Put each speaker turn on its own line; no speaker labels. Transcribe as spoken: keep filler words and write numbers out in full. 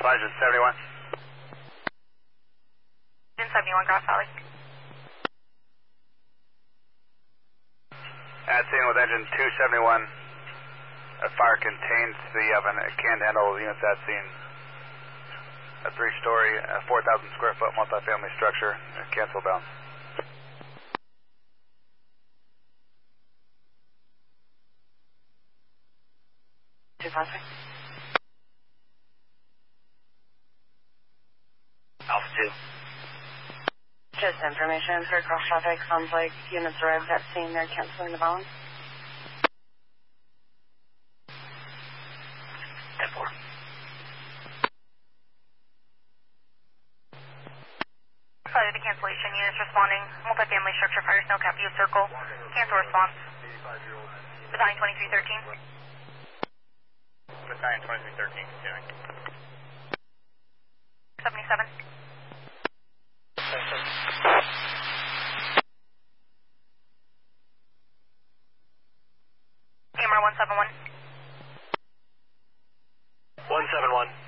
Sergeant seventy-one.
Sergeant seventy-one, Grass Valley.
At scene with engine two seventy-one. A fire contains the oven. It can't handle the units at scene. A three-story, uh, four thousand square foot multifamily structure. Uh, cancel down.
two five six.
Alpha two.
Just information for cross traffic. Sounds like units arrived at scene. They're canceling the balance.
ten four.
Sorry, the cancellation units responding. Multifamily structure fire, Snowcap view circle. Cancel response. Battalion twenty-three thirteen.
Battalion twenty-three thirteen, continuing.
seventy-seven. A M R one seven one.
one seven one.